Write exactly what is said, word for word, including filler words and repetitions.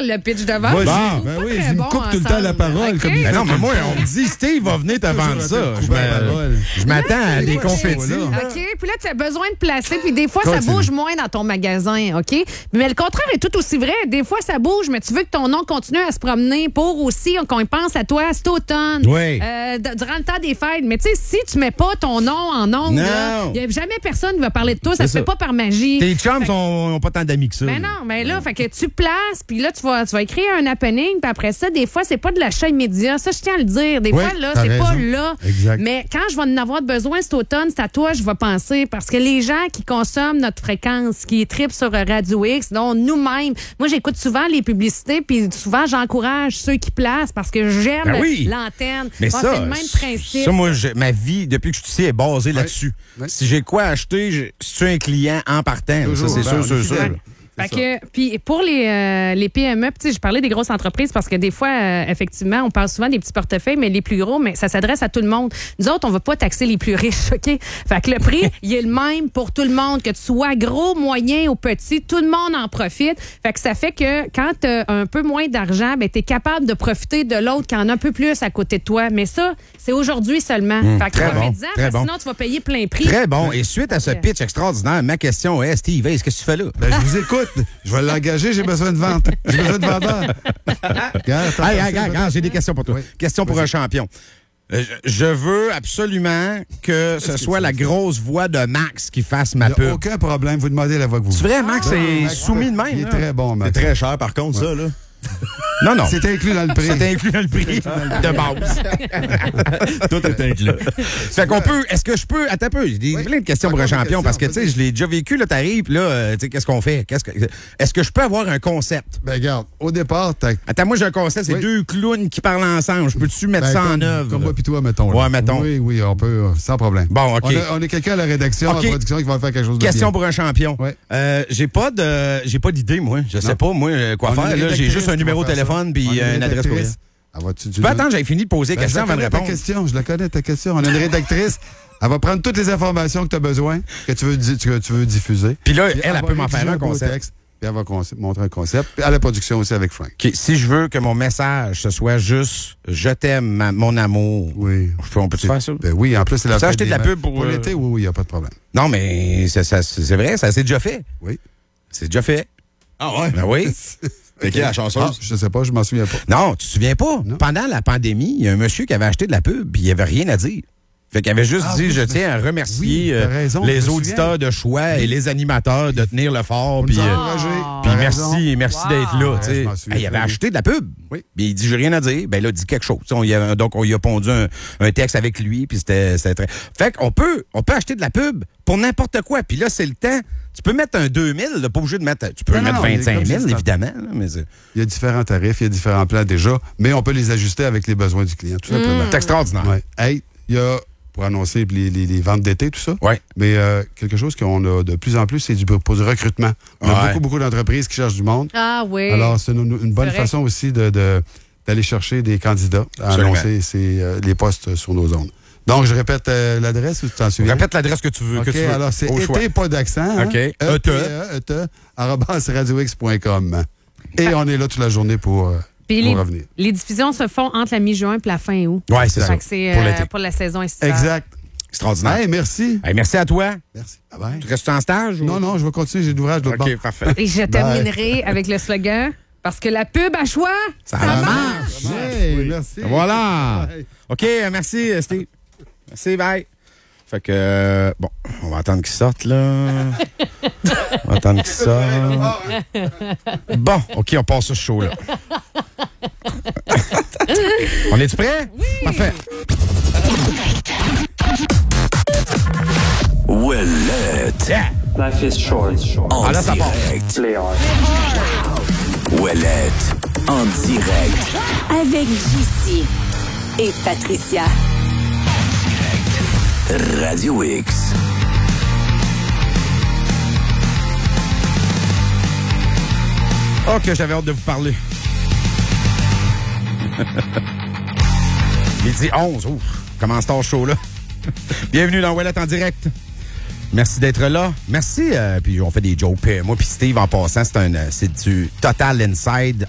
faire le pitch de vente. Bon, ben oui, il me coupe tout le temps la parole. Comme il ben non, mais moi, on me dit, Steve va venir te vendre ça. Je, me, je m'attends à des confettis. OK, puis là, tu as besoin de placer, puis des fois, ça bouge moins dans ton magasin, OK? Mais le contraire est tout aussi vrai. Des fois, ça bouge, mais tu veux que ton nom continue à se promener pour aussi qu'on y pense à toi cet automne, oui. euh, durant le temps des fêtes. Mais tu sais, si tu mets pas ton nom en ongle, il n'y a jamais personne qui va parler de toi. Ça se fait pas par magie. Tes chums n'ont pas tant d'amis que ça. Mais ben non, mais là, fait que tu places, puis là, tu vas, tu vas écrire un happening, puis après ça, des fois, c'est pas de l'achat immédiat. Ça, je tiens à le dire. Des oui, fois, là, c'est raison. pas là. Exact. Mais quand je vais en avoir besoin cet automne, c'est à toi, je vais penser. Parce que les gens qui consomment notre fréquence, qui tripent sur Radio X, dont nous-mêmes, moi, j'écoute souvent les publicités, puis souvent, j'encourage ceux qui placent parce que j'aime ben oui. l'antenne. Mais bon, ça, c'est le même principe. Ça, moi, je, ma vie, depuis que je suis ici, est basée ouais. là-dessus. Ouais. Si j'ai quoi acheter, je suis un client en partant. Toujours, ça, c'est ben, sûr, sûr, sûr. Fait que, puis pour les, euh, les P M E, je parlais des grosses entreprises parce que des fois, euh, effectivement, on parle souvent des petits portefeuilles, mais les plus gros, mais ça s'adresse à tout le monde. Nous autres, on ne va pas taxer les plus riches, OK? Fait que le prix, il est le même pour tout le monde, que tu sois gros, moyen ou petit, tout le monde en profite. Fait que ça fait que quand tu as un peu moins d'argent, ben, tu es capable de profiter de l'autre qui en a un peu plus à côté de toi. Mais ça, c'est aujourd'hui seulement. Mmh, fait que très bon, profite-en, très parce que bon. sinon, tu vas payer plein prix. Très bon. Et suite à ce pitch extraordinaire, ma question est, Steve, qu'est-ce que tu fais là? Ben, je vous écoute. Je vais l'engager, j'ai besoin de vente. J'ai besoin de vendeur. Hey, hey, hey, hey, j'ai des questions pour toi. Oui. Question pour un champion. Euh, Je je veux absolument que ce soit la grosse voix de Max qui fasse ma Il n'y a pub. aucun problème. Vous demandez la voix que vous C'est vrai, Max, Ah, c'est Max, soumis de même. Il est là. très bon, Max. C'est très cher, par contre, ça, là. Non, non. C'est inclus dans le prix. C'est inclus dans le prix de base. Tout est inclus. Fait qu'on peut. Est-ce que je peux. Attends un peu, j'ai des- Oui. plein de questions pour un Encore des champion parce que, tu questions, sais, je l'ai déjà vécu, là, t'arrives, puis là, euh, tu sais, qu'est-ce qu'on fait? Qu'est-ce que... Est-ce que je peux avoir un concept? Ben, regarde, au départ, t'as. Attends, moi, j'ai un concept, c'est Oui. deux clowns qui parlent ensemble. Je peux-tu mettre Ben, ça comme, en œuvre? Comme moi puis toi, mettons. là. Ouais, mettons. Oui, oui, on peut, euh, sans problème. Bon, OK. On a, on a quelqu'un à la rédaction, OK. à la production, qui va faire quelque chose de Question bien. pour un champion. Ouais. Euh, j'ai pas de j'ai pas d'idée, moi. Je sais Non. pas, moi, euh, quoi On a faire. une Là, j'ai rédactrice juste un qui numéro de va faire téléphone ça. puis On a une euh, une adresse courriel. rédactrice. Elle va- tu, Tu peux attendre, j'avais fini de poser la Ben, je question la avant de connais ta répondre. question, je la connais ta question. On a une rédactrice. Elle va prendre toutes les informations que tu as besoin, que tu veux, di- que tu veux diffuser. Puis là, Puis elle, elle va peut m'en rédiger faire un beau concept. texte, puis elle va con- montrer un concept. Puis à la production aussi avec Frank. OK, si je veux que mon message, ce soit juste « Je t'aime, ma- mon amour Oui. », on peut-tu faire ça? Ben oui, en plus, c'est la Tu as fête acheté de des la mères. pub pour, Pour euh, l'été, oui, oui, il n'y a pas de problème. Non, mais ça, ça- c'est vrai, ça s'est déjà fait. Oui. C'est déjà fait. Ah ouais? Ben oui. C'est qui la Ah, chanceuse? je sais pas, je m'en souviens pas. Non, tu te souviens pas? Non. Pendant la pandémie, il y a un monsieur qui avait acheté de la pub, puis il avait rien à dire. Fait qu'il avait juste Ah dit, oui, je je- tiens à remercier Oui, t'as euh, raison, je les me auditeurs de choix et les animateurs de tenir le fort. Puis nous a euh, encouragés. puis T'as merci, raison. merci Wow. d'être là. Ouais, tu sais. je m'en souviens Hey, il avait très bien. acheté de la pub. Oui. Puis il dit, j'ai rien à dire. Ben là, dit quelque chose. On y a- donc, on y a pondu un, un texte avec lui, puis c'était c'était très... Fait qu'on peut, on peut acheter de la pub pour n'importe quoi. Puis là, c'est le temps. Tu peux mettre un deux mille, là, pas obligé de mettre... Tu peux Non, mettre non, non, vingt-cinq comme je mille, dis, évidemment. là, mais c'est Il y a différents tarifs, il y a différents plans déjà, mais on peut les ajuster avec les besoins du client, tout simplement. c'est extraordinaire. Ouais. Hey, il y a, pour annoncer les, les, les ventes d'été, tout ça, Ouais. mais euh, quelque chose qu'on a de plus en plus, c'est du, pour du recrutement. On a Ouais. beaucoup, beaucoup d'entreprises qui cherchent du monde. Ah oui. Alors, c'est une, une bonne C'est vrai. façon aussi de, de- d'aller chercher des candidats à Absolument. annoncer ces, euh, les postes sur nos zones. Donc, je répète euh, l'adresse ou tu t'en souviens? Répète l'adresse que tu veux. OK, que tu veux alors c'est au choix. été, pas d'accent. Hein? OK. E T E, E T E, arobase radio x point com. Et on est là toute la journée pour, euh, Puis pour les, revenir. les diffusions se font entre la mi-juin et la fin août. Ouais, c'est ça. Fait que c'est Pour euh, l'été. pour la saison estivale. Exact. Extraordinaire. Hey, merci. Hey, merci à toi. Merci. Bye bye. Tu restes en stage? Ou... Non, non, je vais continuer, j'ai de l'ouvrage de l'autre OK, bord. parfait. Et je terminerai avec le slogan parce que la pub à choix, ça, marche. marche. Hey, merci. Voilà. Bye. OK, merci, Steve. Merci, bye. Fait que, euh, bon, on va attendre qu'il sorte, là. On va attendre qu'il sorte. Bon, OK, on passe ce show-là. On est-tu prêts? Oui. Parfait. Ouellette. Yeah. Life is short. En Ah, là, ça part. direct. Play hard. Ouellette. En direct. Avec J C et Patricia. Radio X. Oh, que j'avais hâte de vous parler. Midi onze, ouf, commence ton show-là. Bienvenue dans Ouellette en direct. Merci d'être là. Merci. Euh, puis on fait des jokes. Moi puis Steve, en passant, c'est un, c'est du Total Inside